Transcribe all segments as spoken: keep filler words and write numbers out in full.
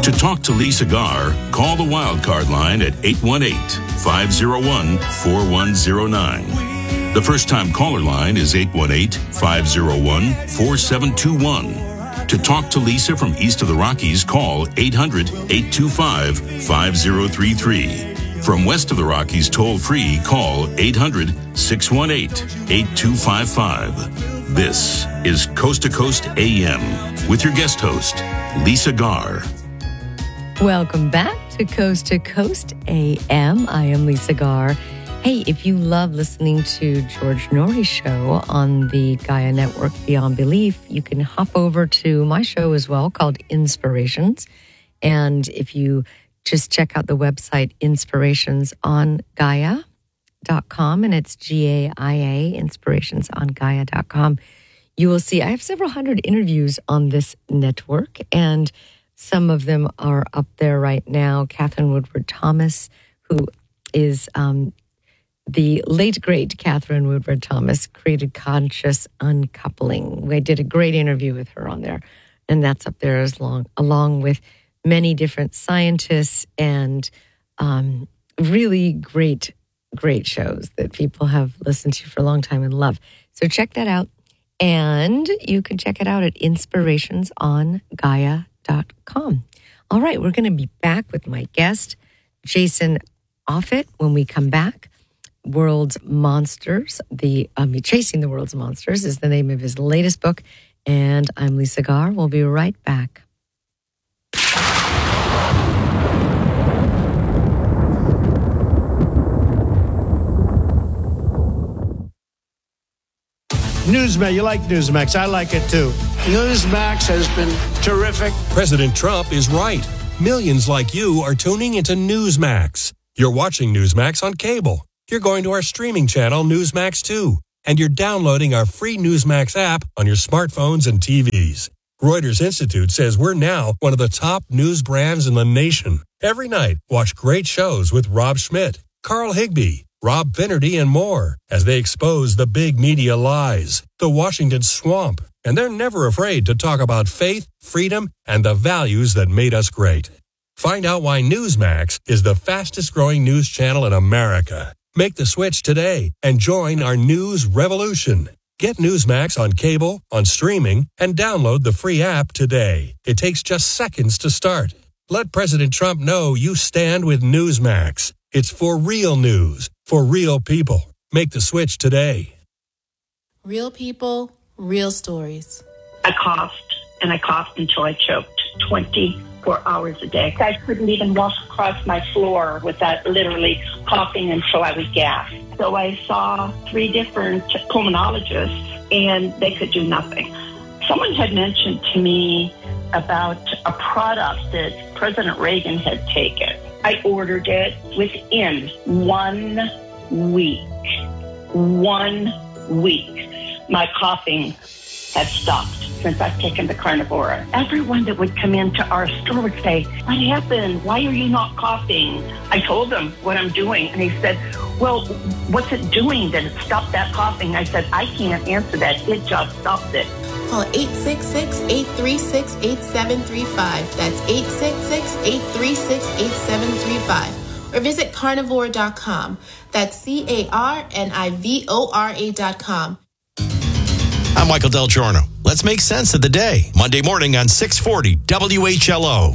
To talk to Lisa Garr, call the Wildcard line at eight one eight, five oh one, four one oh nine. The first-time caller line is eight one eight, five oh one, four seven two one. To talk to Lisa from east of the Rockies, call eight hundred, eight two five, five oh three three. From west of the Rockies, toll-free, call eight hundred, six one eight, eight two five five. This is Coast to Coast A M with your guest host, Lisa Garr. Welcome back to Coast to Coast A M. I am Lisa Garr. Hey, if you love listening to George Noory's show on the Gaia Network Beyond Belief, you can hop over to my show as well called Inspirations. And if you just check out the website inspirations on gaia dot com, and it's G A I A, inspirations on gaia dot com, you will see I have several hundred interviews on this network, and some of them are up there right now. Catherine Woodward Thomas, who is um, the late, great Catherine Woodward Thomas, created Conscious Uncoupling. We did a great interview with her on there, and that's up there as long, along with many different scientists and um, really great, great shows that people have listened to for a long time and love. So check that out. And you can check it out at inspirations on gaia dot com. All right, we're going to be back with my guest, Jason Offutt, when we come back. World's Monsters, the um, Chasing the World's Monsters is the name of his latest book. And I'm Lisa Garr. We'll be right back. Newsmax, you like Newsmax. I like it too. Newsmax has been terrific. President Trump is right. Millions like you are tuning into Newsmax. You're watching Newsmax on cable. You're going to our streaming channel, Newsmax two. And you're downloading our free Newsmax app on your smartphones and T Vs. Reuters Institute says we're now one of the top news brands in the nation. Every night, watch great shows with Rob Schmidt, Carl Higbie, Rob Finnerty, and more as they expose the big media lies, the Washington swamp, and they're never afraid to talk about faith, freedom, and the values that made us great. Find out why Newsmax is the fastest growing news channel in America. Make the switch today and join our news revolution. Get Newsmax on cable, on streaming, and download the free app today. It takes just seconds to start. Let President Trump know you stand with Newsmax. It's for real news, for real people. Make the switch today. Real people, real stories. I coughed, and I coughed until I choked twenty-four hours a day. I couldn't even walk across my floor without literally coughing until I would gasp. So I saw three different pulmonologists, and they could do nothing. Someone had mentioned to me about a product that President Reagan had taken. I ordered it within one week. One week. My coughing had stopped since I've taken the Carnivora. Everyone that would come into our store would say, "What happened? Why are you not coughing?" I told them what I'm doing, and he said, "Well, what's it doing that it stopped that coughing?" I said, "I can't answer that. It just stopped it." Call eight six six, eight three six, eight seven three five. That's eight six six, eight three six, eight seven three five. Or visit carnivore dot com. That's C A R N I V O R A dot com. I'm Michael Del Giorno. Let's make sense of the day. Monday morning on six forty W H L O.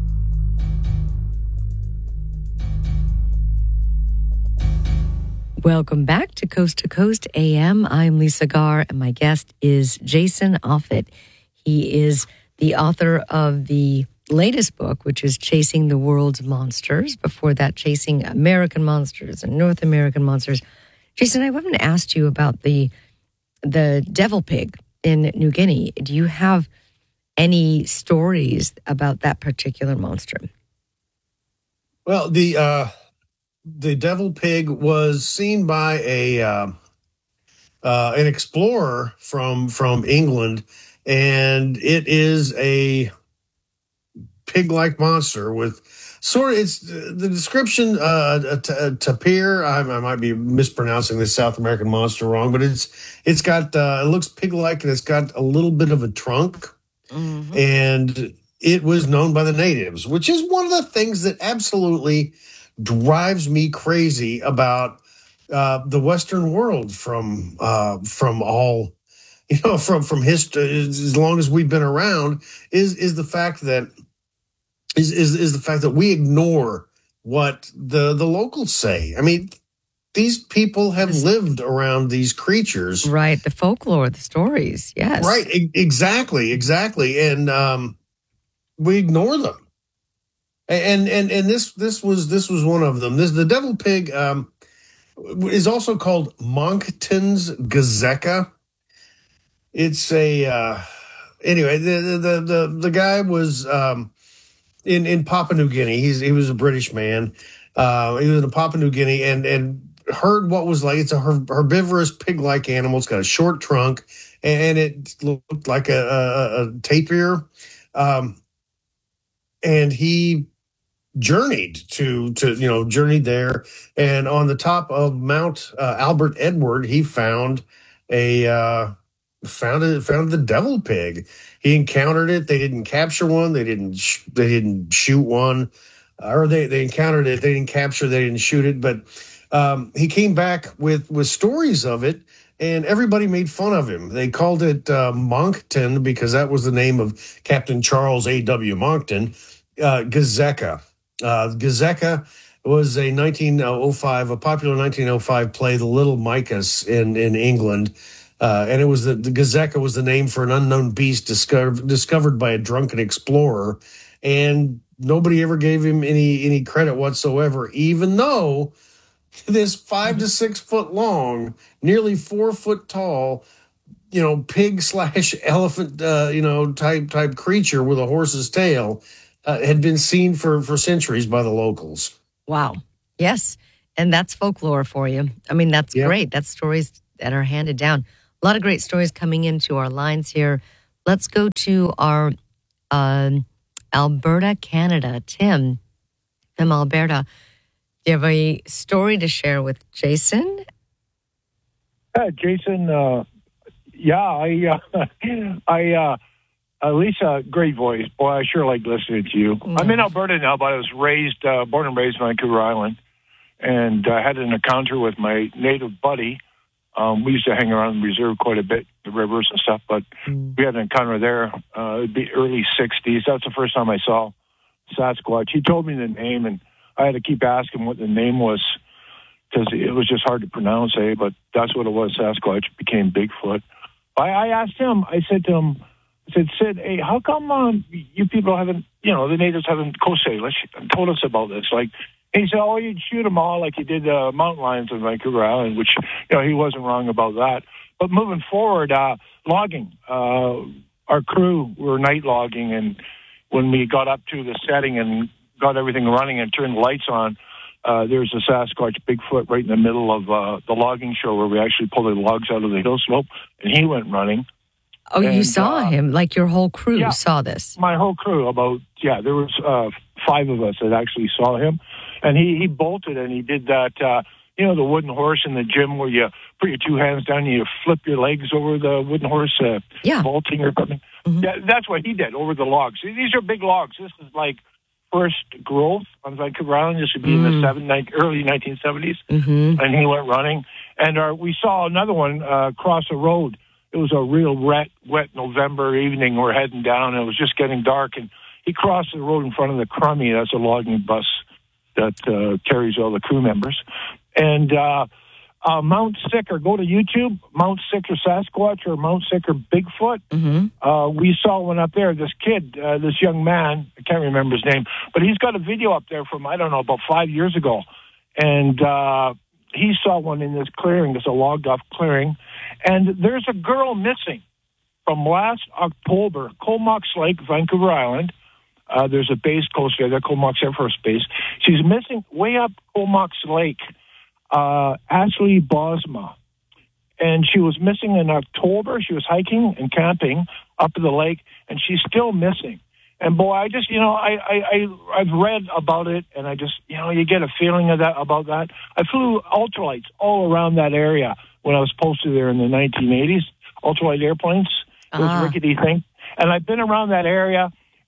Welcome back to Coast to Coast A M. I'm Lisa Garr, and my guest is Jason Offutt. He is the author of the latest book, which is Chasing the World's Monsters. Before that, Chasing American Monsters and North American Monsters. Jason, I haven't asked you about the the devil pig in New Guinea. Do you have any stories about that particular monster? Well, the uh, the devil pig was seen by a uh, uh, an explorer from from England, and it is a pig-like monster with sort of, it's the description, uh, t- uh, tapir, I, I might be mispronouncing this South American monster wrong, but it's it's got, uh, it looks pig-like, and it's got a little bit of a trunk, mm-hmm. and it was known by the natives, which is one of the things that absolutely drives me crazy about uh, the Western world from uh, from all, you know, from from history, as long as we've been around, is is the fact that is is is the fact that we ignore what the the locals say. I mean, these people have lived around these creatures, right? The folklore, the stories, yes, right, e- exactly, exactly, and um, we ignore them. And and and this this was this was one of them. This the devil pig um, is also called Moncton's Gazeka. It's a uh, anyway. The, the the the guy was um, in in Papua New Guinea. He's he was a British man. Uh, he was in Papua New Guinea and and heard what was like. It's a herbivorous pig-like animal. It's got a short trunk and it looked like a, a, a tapir. Um, and he journeyed to to you know journeyed there, and on the top of Mount uh, Albert Edward, he found a. Uh, Found it. Found the devil pig. He encountered it. They didn't capture one. They didn't. Sh- they didn't shoot one, or they, they encountered it. They didn't capture. They didn't shoot it. But um, he came back with with stories of it, and everybody made fun of him. They called it uh, Moncton because that was the name of Captain Charles A W Moncton. Uh, Gazeka. Uh, Gazeka was a nineteen oh five, a popular nineteen oh five play, The Little Micas in in England. Uh, and it was the, the Gazeka was the name for an unknown beast discovered discovered by a drunken explorer, and nobody ever gave him any any credit whatsoever. Even though this five to six foot long, nearly four foot tall, you know, pig slash elephant, uh, you know, type type creature with a horse's tail uh, had been seen for for centuries by the locals. Wow. Yes, and that's folklore for you. I mean, that's Yep. great. That's stories that are handed down. A lot of great stories coming into our lines here. Let's go to our um, Alberta, Canada. Tim, Tim Alberta, do you have a story to share with Jason? Uh, Jason, uh, yeah, I, uh, I, uh, uh, Lisa, great voice. Boy, I sure like listening to you. Mm. I'm in Alberta now, but I was raised, uh, born and raised in Vancouver Island, and I uh, had an encounter with my native buddy. Um, we used to hang around the reserve quite a bit, the rivers and stuff, but Mm. we had an encounter there. Uh, it'd be early sixties. That's the first time I saw Sasquatch. He told me the name, and I had to keep asking what the name was because it was just hard to pronounce, eh? But that's what it was. Sasquatch became Bigfoot. I, I asked him, I said to him, I said, Sid, hey, how come um, you people haven't, you know, the natives haven't Kosay told us about this? Like, he said, oh, you'd shoot them all like you did uh, mountain lions in Vancouver Island, which, you know, he wasn't wrong about that. But moving forward, uh, logging, uh, our crew were night logging, and when we got up to the setting and got everything running and turned the lights on, uh, there's a Sasquatch Bigfoot right in the middle of uh, the logging show where we actually pulled the logs out of the hill slope, and he went running. Oh, and, you saw uh, him? Like your whole crew yeah, saw this? My whole crew, about, yeah, there was uh, five of us that actually saw him. And he, he bolted, and he did that, uh, you know, the wooden horse in the gym where you put your two hands down and you flip your legs over the wooden horse, uh, yeah. bolting or something. Mm-hmm. Yeah, that's what he did over the logs. These are big logs. This is like first growth on Vancouver Island. This would be mm. in the seven, nine, early nineteen seventies. Mm-hmm. And he went running. And our, we saw another one uh, cross a road. It was a real wet, wet November evening. We're heading down, and it was just getting dark. And he crossed the road in front of the Crummy. That's a logging bus that uh, carries all the crew members. And uh, uh, Mount Sicker, go to YouTube, Mount Sicker Sasquatch or Mount Sicker Bigfoot. Mm-hmm. Uh, we saw one up there. This kid, uh, this young man, I can't remember his name, but he's got a video up there from, I don't know, about five years ago. And uh, he saw one in this clearing, this a logged-off clearing. And there's a girl missing from last October, Comox Lake, Vancouver Island. Uh, there's a base close there, the Comox Air Force Base. She's missing way up Comox Lake, uh, Ashley Bosma. And she was missing in October. She was hiking and camping up to the lake, and she's still missing. And boy, I just, you know, I, I, I, I've read about it, and I just, you know, you get a feeling of that, about that. I flew ultralights all around that area when I was posted there in the nineteen eighties, ultralight airplanes, those uh-huh. rickety things. And I've been around that area.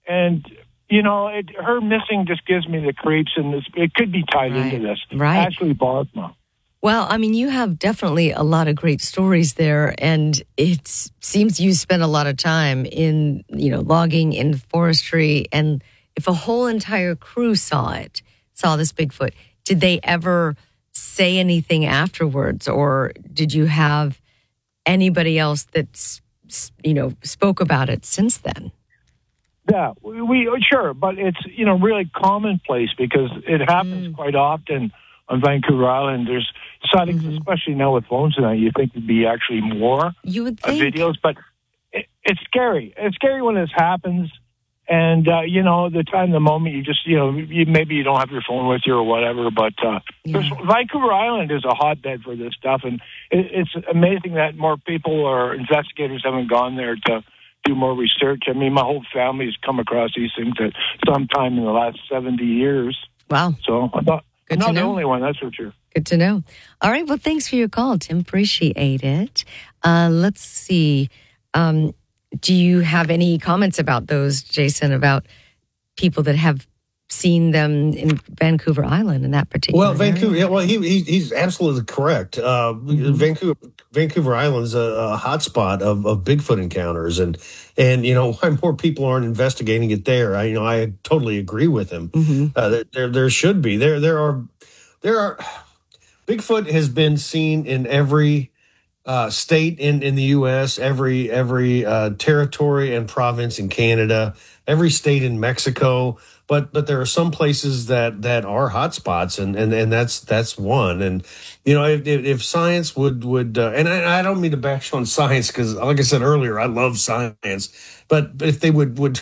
And, you know, it, her missing just gives me the creeps, and this, it could be tied Right. into this. Right. Ashley Bosma. Well, I mean, you have definitely a lot of great stories there, and it seems you spend a lot of time in, you know, logging, in forestry, and if a whole entire crew saw it, saw this Bigfoot, did they ever say anything afterwards, or did you have anybody else that, you know, spoke about it since then? Yeah, we, we sure, but it's, you know, really commonplace because it happens mm. quite often on Vancouver Island. There's sightings, mm-hmm. especially now with phones and that, you think there'd be actually more you would uh, think. videos, but it, it's scary. It's scary when this happens. And, uh, you know, the time, the moment, you just, you know, you, maybe you don't have your phone with you or whatever, but uh, yeah. Vancouver Island is a hotbed for this stuff. And it, it's amazing that more people or investigators haven't gone there to do more research. I mean, my whole family's come across these things at some time in the last seventy years. Wow. So I'm not, I'm not the know. only one, that's for sure. Good to know. All right. Well, thanks for your call, Tim. Appreciate it. Uh, let's see. Um, do you have any comments about those, Jason, about people that have seen them in Vancouver Island in that particular Well, Vancouver, area? yeah, well, he, he he's absolutely correct. Uh, mm-hmm. Vancouver Vancouver Island's a, a hotspot of, of Bigfoot encounters, and and you know why more people aren't investigating it there. I you know I totally agree with him. Mm-hmm. Uh, there there should be there there are there are Bigfoot has been seen in every uh, state in, in the U S, every every uh, territory and province in Canada, every state in Mexico. But but there are some places that, that are hotspots, and, and, and that's that's one. And you know, if if science would would uh, and I, I don't mean to bash on science because, like I said earlier, I love science. But, but if they would would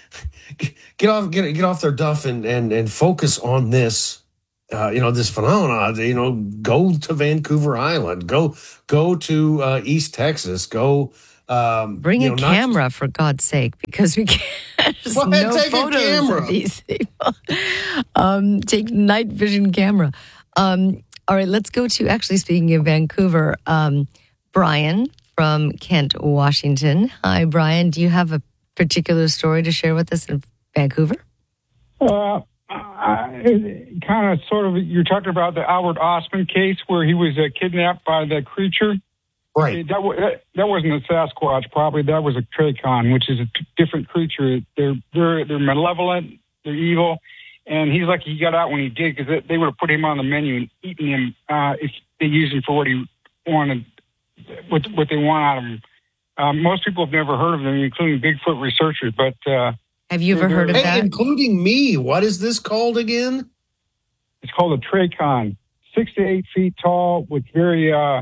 get off get get off their duff and and, and focus on this, uh, you know, this phenomenon. You know, go to Vancouver Island, go go to uh, East Texas, go. Um, Bring you a know, not camera, just, for God's sake, because we can't. There's well, no take photos a camera. of these people. um, take night vision camera. Um, all right, let's go to, actually, speaking of Vancouver, um, Brian from Kent, Washington. Hi, Brian. Do you have a particular story to share with us in Vancouver? Uh, I, kind of, sort of, you're talking about the Albert Ostman case where he was uh, kidnapped by the creature. Right. That, that, that wasn't a Sasquatch, probably. That was a Trachon, which is a t- different creature. They're they're they're malevolent. They're evil. And he's lucky he got out when he did, because they, they would have put him on the menu and eaten him uh, if they used him for what he wanted, what what they want out of him. Um, most people have never heard of them, including Bigfoot researchers. But uh, have you ever heard of hey, that? Including me. What is this called again? It's called a Trachon. Six to eight feet tall, with very uh,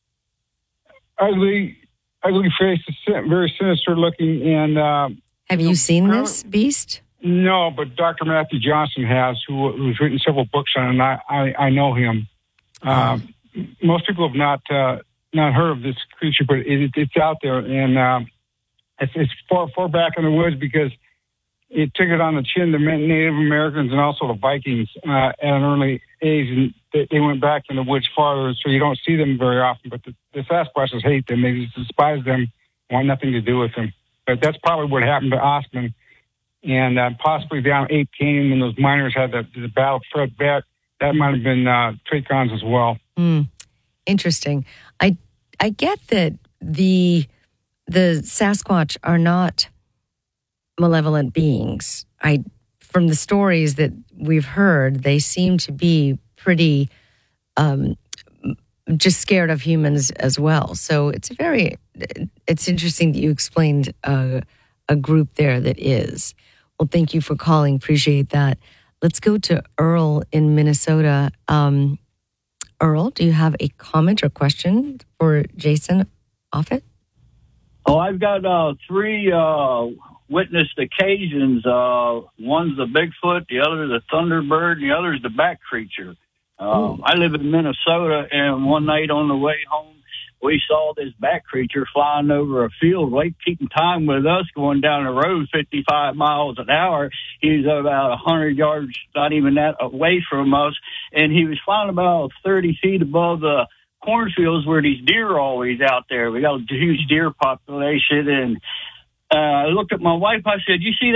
ugly, ugly face, very sinister looking. And uh, have you seen this beast? No, but Doctor Matthew Johnson has, who, who's written several books on it, and I, I, I know him. Uh, most people have not uh, not heard of this creature, but it, it's out there, and uh, it's, it's far far back in the woods because it took it on the chin to Native Americans and also the Vikings uh, at an early age, and they, they went back in the woods farther, so you don't see them very often. But the, the Sasquatches hate them; they just despise them, want nothing to do with them. But that's probably what happened to Ostman. And uh, possibly down Ape Canyon when those miners had the, the battle Fred Beck, that might have been uh, Trachons as well. Mm, interesting. I I get that the the Sasquatch are not malevolent beings. I from the stories that we've heard, they seem to be pretty um, just scared of humans as well. So it's very it's interesting that you explained uh, a group there that is. Well, thank you for calling. Appreciate that. Let's go to Earl in Minnesota. Um, Earl, do you have a comment or question for Jason Offutt? Oh, I've got uh, three uh, witnessed occasions. Uh, one's the Bigfoot, the other the Thunderbird, and the other is the Bat Creature. Um, I live in Minnesota, and one night on the way home, we saw this Bat Creature flying over a field, right, keeping time with us, going down the road fifty-five miles an hour. He was about one hundred yards, not even that, away from us, and he was flying about thirty feet above the cornfields where these deer are always out there. We got a huge deer population, and uh, I looked at my wife. I said, "You see that?"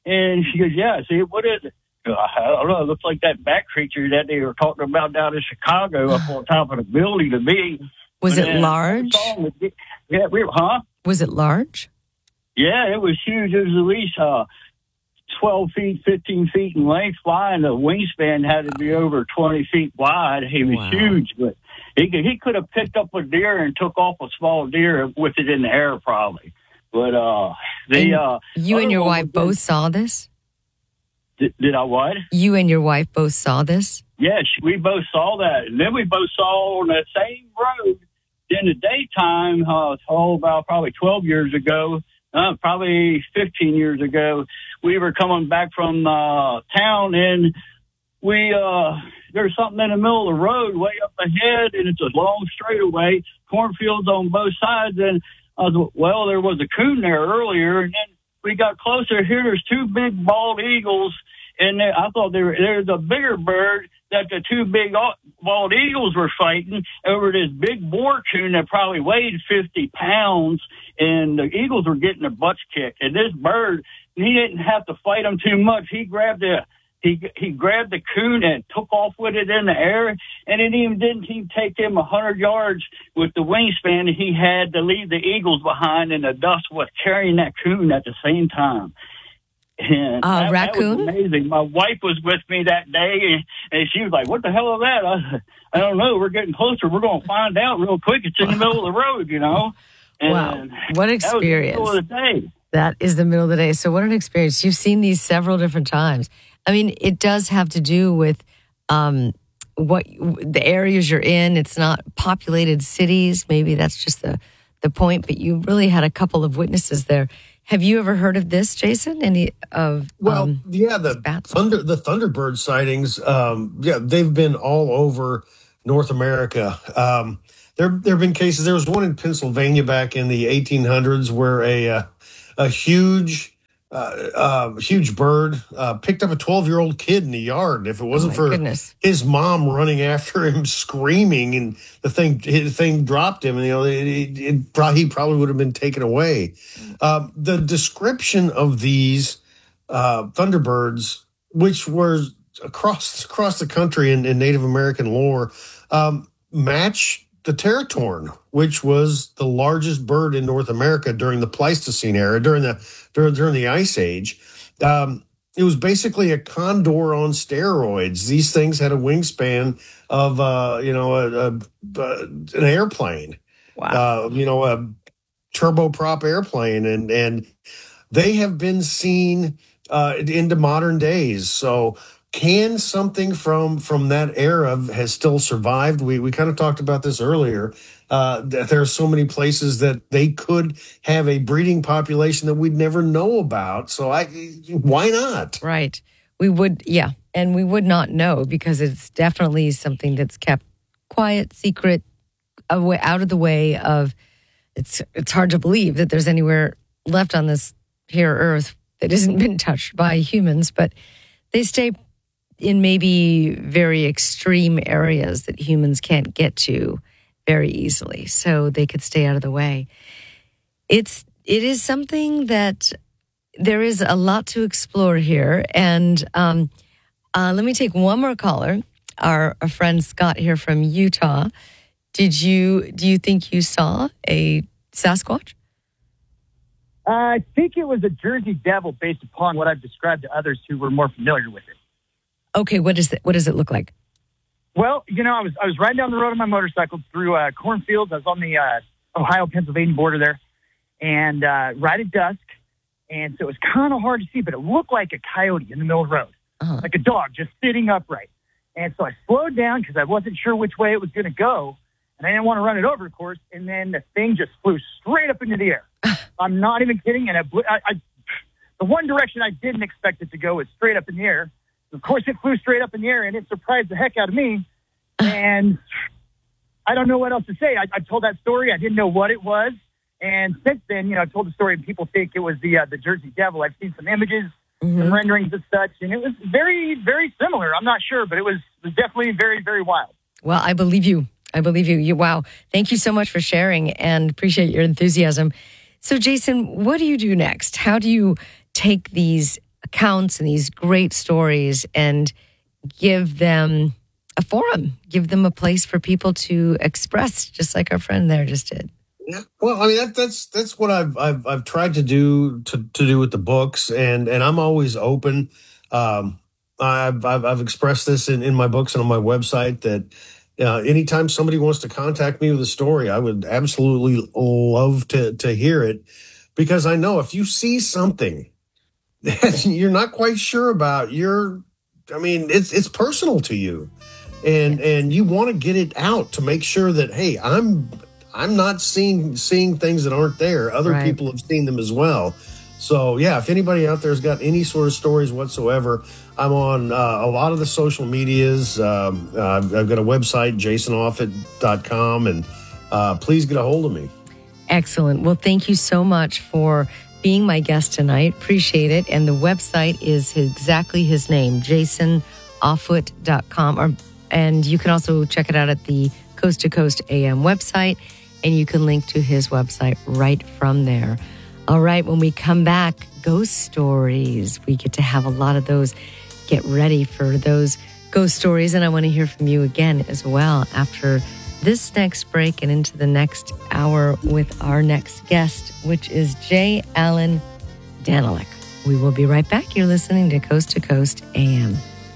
And she goes, yeah. I said, what is it? I don't know. It looks like that bat creature that they were talking about down in Chicago up on top of the building to me. Was But it then large? I saw it. Yeah, we were, huh? Was it large? Yeah, it was huge. It was at least uh, twelve feet, fifteen feet in length wide. The wingspan had to be over twenty feet wide. He was Wow. huge, but he could, he could have picked up a deer and took off a small deer with it in the air probably. But uh, they, And uh, you and other your one wife was- both saw this? Did, did I what? You and your wife both saw this? Yes, we both saw that. And then we both saw on that same road in the daytime, uh, oh, about probably twelve years ago, uh, probably fifteen years ago, we were coming back from uh, town and we, uh, there's something in the middle of the road way up ahead and it's a long straightaway, cornfields on both sides. And I was, well, there was a coon there earlier and then we got closer here. There's two big bald eagles and they, I thought they were, there's a bigger bird that the two big bald eagles were fighting over this big boar coon that probably weighed fifty pounds, and the eagles were getting their butts kicked. And this bird, he didn't have to fight them too much. He grabbed the he he grabbed the coon and took off with it in the air, and it even didn't even take him a hundred yards with the wingspan. He had to leave the eagles behind, and the dust was carrying that coon at the same time. And Uh, that, raccoon? That was amazing. My wife was with me that day, and, and she was like, what the hell is that? I, I don't know. We're getting closer. We're going to find out real quick. It's in the middle of the road, you know. And Wow. What experience. That was the middle of the day. That is the middle of the day. So what an experience. You've seen these several different times. I mean, it does have to do with um, what the areas you're in. It's not populated cities. Maybe that's just the, the point. But you really had a couple of witnesses there. Have you ever heard of this, Jason? Any of Well, um, yeah, the bats? thunder, the Thunderbird sightings. Um, yeah, they've been all over North America. Um, there, there have been cases. There was one in Pennsylvania back in the eighteen hundreds where a uh, a huge, uh, uh, huge bird uh, picked up a twelve-year-old kid in the yard. If it wasn't my for goodness. his mom running after him, screaming, and the thing, the thing dropped him, and you know, it, it, it probably, he probably would have been taken away. Uh, the description of these uh, Thunderbirds, which were across across the country in, in Native American lore, um, match the Teratorn, which was the largest bird in North America during the Pleistocene era, during the during, during the Ice Age. Um, it was basically a condor on steroids. These things had a wingspan of, uh, you know, a, a, a, an airplane. Wow. Uh, you know, a turboprop airplane, and and they have been seen uh, into modern days. So, can something from from that era has still survived? We we kind of talked about this earlier. Uh, that there are so many places that they could have a breeding population that we'd never know about. So, I why not? Right. We would, yeah. And we would not know because it's definitely something that's kept quiet, secret, away, out of the way of, it's it's hard to believe that there's anywhere left on this here earth that hasn't been touched by humans, but they stay in maybe very extreme areas that humans can't get to very easily, so they could stay out of the way. It's it is something that there is a lot to explore here, and um, uh, let me take one more caller. Our, our friend Scott here from Utah. Did you do you think you saw a Sasquatch? I think it was a Jersey Devil based upon what I've described to others who were more familiar with it. Okay, what is it? What does it look like? Well, you know, I was I was riding down the road on my motorcycle through uh, cornfields. I was on the uh, Ohio-Pennsylvania border there, and uh, right at dusk, and so it was kind of hard to see, but it looked like a coyote in the middle of the road, uh-huh. like a dog just sitting upright. And so I slowed down because I wasn't sure which way it was going to go, and I didn't want to run it over, of course. And then the thing just flew straight up into the air. I'm not even kidding. And I, I, I, the one direction I didn't expect it to go was straight up in the air. Of course, it flew straight up in the air, and it surprised the heck out of me. And I don't know what else to say. I, I told that story. I didn't know what it was. And since then, you know, I told the story, and people think it was the uh, the Jersey Devil. I've seen some images, mm-hmm. some renderings and such, and it was very, very similar. I'm not sure, but it was, it was definitely very, very wild. Well, I believe you. I believe you. you. Wow. Thank you so much for sharing and appreciate your enthusiasm. So, Jason, what do you do next? How do you take these accounts and these great stories and give them a forum, give them a place for people to express, just like our friend there just did. Yeah. Well, I mean, that, that's that's what I've I've I've tried to do to, to do with the books, and and I'm always open. Um, I've, I've I've expressed this in, in my books and on my website that uh, anytime somebody wants to contact me with a story, I would absolutely love to to hear it, because I know if you see something that you're not quite sure about, you're, I mean, it's it's personal to you, and and you want to get it out to make sure that, hey, I'm. I'm not seeing seeing things that aren't there. Other Right. people have seen them as well. So, yeah, if anybody out there has got any sort of stories whatsoever, I'm on uh, a lot of the social medias. Um, uh, I've got a website, jason offutt dot com, and uh, please get a hold of me. Excellent. Well, thank you so much for being my guest tonight. Appreciate it. And the website is exactly his name, jason offutt dot com. Or, and you can also check it out at the Coast to Coast A M website, and you can link to his website right from there. All right, when we come back, ghost stories. We get to have a lot of those. Get ready for those ghost stories, and I want to hear from you again as well after this next break and into the next hour with our next guest, which is J. Allen Danilek. We will be right back. You're listening to Coast to Coast A M.